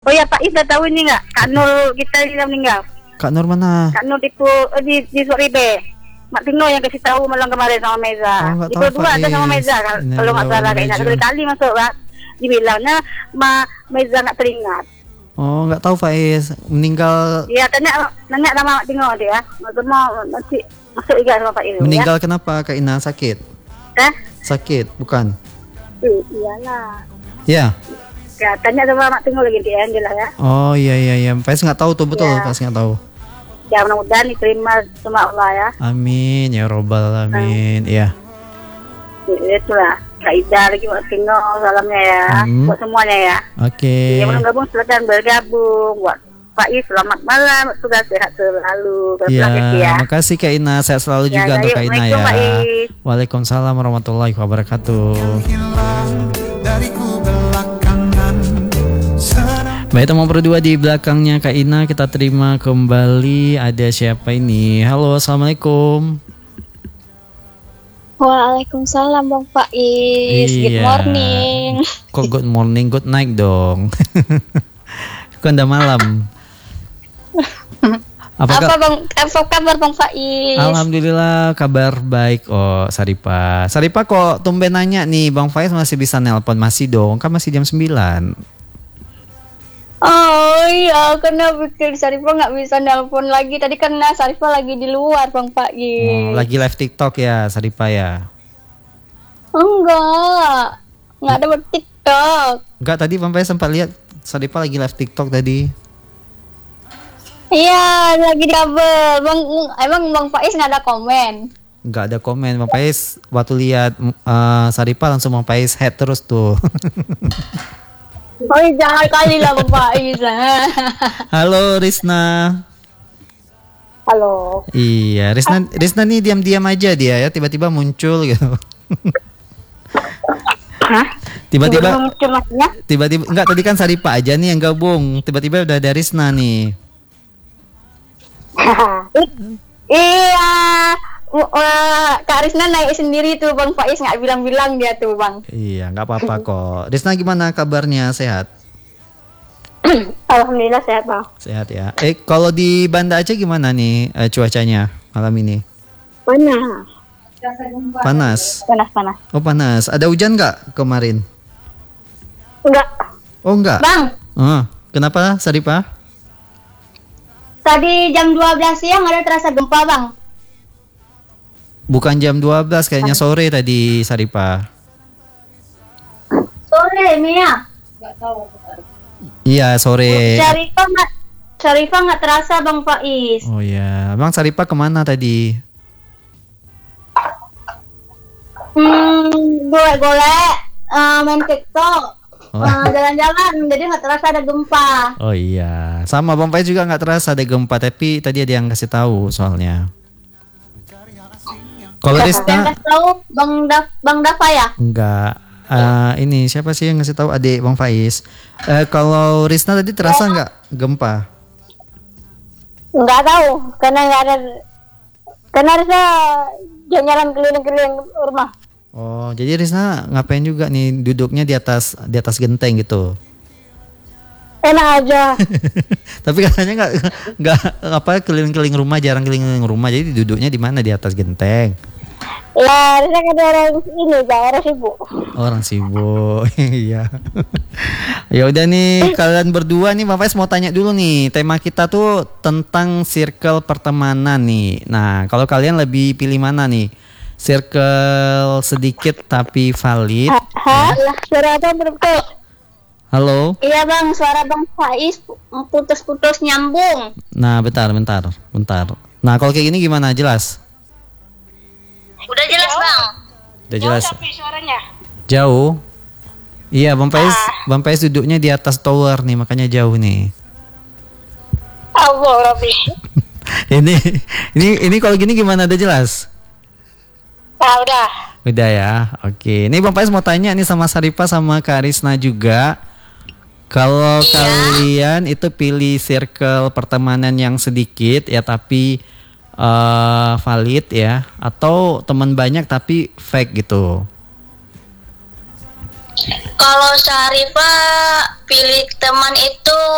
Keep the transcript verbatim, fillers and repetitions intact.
Oh ya Pak Is udah tahu ini nggak? Kak Nur kita ini udah meninggal. Kak Nur mana? Kak Nur tipu eh, di di Soribe. Mak Tino yang kasih tahu malam kemarin sama Meza. Oh, nggak Di tahu, dua ada Faiz. sama Meza kan. Ini Kalau nggak salah lawan kayaknya Meza. sekali kali masuk Pak. Dibilangnya Ma Meza nggak teringat. Oh, nggak tahu Faiz. Meninggal Iya, tanya nanya sama Mak Tino dia. Mak Tino nanti masuk juga sama Pak Is. meninggal kenapa Kak Ina? Sakit? Ya? Sakit, bukan? Eh, iyalah. Ya. Ya, tanya sama Mak Tino lagi dia Angela ya. Oh iya iya iya. Faiz nggak tahu tuh betul, Ya. Faiz nggak tahu. Ya mudah-mudahan diterima sama Allah ya. Amin ya robbal alamin. Iya. Ya, itulah. Kak Ida lagi Mak Tino salamnya ya. Hmm. Buat semuanya ya. Oke. Yang belum gabung silakan bergabung. Buat Pak Is selamat malam. Sudah sehat selalu. Ya, Berbahagia ya. makasih Kak Ina. Sehat selalu Ya, juga untuk yuk, Kak Ina ya. Assalamualaikum, Pak Is. Waalaikumsalam warahmatullahi wabarakatuh. hilang dariku belakangan. Baik, teman berdua di belakangnya Kak Ina, kita terima kembali. Ada siapa ini? Halo, assalamualaikum. Waalaikumsalam Bang Faiz. Good Iya. morning. Kok good morning, good night dong. Kan udah malam. Apa, Apa Kak? Bang? Apa kabar Bang Faiz? Alhamdulillah kabar baik. Oh, Saripa. Saripa kok tumben nanya nih, Bang Faiz masih bisa nelpon? Masih dong, kan masih jam sembilan. Oh iya, karena pikir Sarifah nggak bisa nelpon lagi. Tadi karena Sarifah lagi di luar Bang Faiz. Oh, lagi live TikTok ya, Saripa ya? Enggak, nggak ada buat TikTok. Enggak, tadi Bang Faiz sempat lihat Saripa lagi live TikTok tadi. Iya, lagi di kabel. Bang, emang Bang Faiz nggak ada komen? Enggak ada komen. Bang Faiz waktu lihat uh, Saripa langsung Bang Faiz head terus tuh. Oh jangan kali lah Bang Faiz. Halo Risna. Halo. Iya, Risna Risna nih diam-diam aja dia ya, tiba-tiba muncul gitu. Hah? Tiba-tiba Belum cemasnya? tiba-tiba enggak, tadi kan Saripa aja nih yang gabung. Tiba-tiba udah ada Risna nih. Iya, uh, Kak Risna naik sendiri tuh Bang Faiz nggak bilang-bilang dia tuh Bang. Iya, nggak apa-apa kok. Risna gimana kabarnya? Sehat? Alhamdulillah sehat Bang. Sehat ya. Eh, kalau di Banda Aceh gimana nih eh, cuacanya malam ini? Panas. Panas. Panas-panas. Oh, panas. Ada hujan nggak kemarin? Enggak. Oh, enggak. Bang, Oh, kenapa, Saripa? tadi jam dua belas siang ada terasa gempa Bang. Bukan jam dua belas, kayaknya sore tadi, Saripa. Sore Mia. Iya, sore. Syarifah nggak Syarifah nggak terasa Bang Faiz. Oh ya, Bang Saripa kemana tadi? Hmm, golek-golek, uh, main TikTok, Oh. uh, jalan-jalan, jadi nggak terasa ada gempa. Oh iya, sama Bang Pai juga nggak terasa ada gempa, tapi tadi ada yang kasih tahu soalnya. Kalau Yang Risna kasih tahu Bang Daf, Bang Dafa ya? enggak. Eh, ini siapa sih yang ngasih tahu? Adik Bang Faiz. Eh, kalau Risna tadi terasa nggak gempa? Nggak tahu, karena nggak ada, karena harusnya jalan keliling-keliling rumah. Oh, jadi Risna ngapain juga nih duduknya di atas di atas genteng gitu? Enak aja. Tapi katanya nggak nggak apa keliling-keliling rumah, jarang keliling-keliling rumah. Jadi duduknya di mana? Di atas genteng. Ya, harusnya ada orang ini, daerah sibuk. Orang sibuk. Iya. Ya udah nih, kalian berdua nih Bang Faiz mau tanya dulu nih. Tema kita tuh tentang circle pertemanan nih. Nah, kalau kalian lebih pilih mana nih? Circle sedikit tapi valid. Hah? Suara apa betul? Halo. Iya Bang, suara Bang Faiz putus-putus nyambung. Nah, bentar, bentar, bentar. Nah, kalau kayak gini gimana? Jelas? Udah jelas Bang. Udah jelas. Tapi suaranya. Jauh. Iya, Bang Faiz, Bang Faiz duduknya di atas tower nih, makanya jauh nih. Allah Rabbi. ini ini ini kalau gini gimana? Udah jelas? Ah udah. Udah ya. Oke. Ini Bang Faiz mau tanya nih sama Saripa sama Kak Risna juga. Kalau kalian itu pilih circle pertemanan yang sedikit ya tapi uh, valid ya, atau teman banyak tapi fake gitu? Kalau Syarifah pilih teman itu